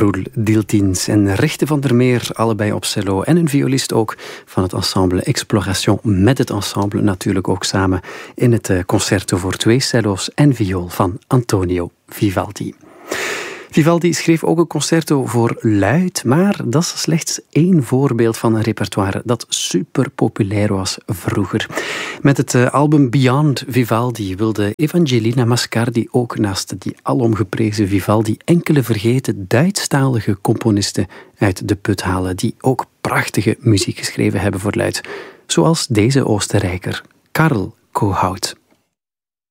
Brul Diltins en Richte van der Meer, allebei op cello. En een violist ook van het ensemble Exploration, met het ensemble natuurlijk ook samen in het concerto voor 2 cello's en viool van Antonio Vivaldi. Vivaldi schreef ook een concerto voor luid, maar dat is slechts 1 voorbeeld van een repertoire dat super populair was vroeger. Met het album Beyond Vivaldi wilde Evangelina Mascardi ook naast die alomgeprezen Vivaldi enkele vergeten Duitsstalige componisten uit de put halen, die ook prachtige muziek geschreven hebben voor luid. Zoals deze Oostenrijker, Karl Kohaut.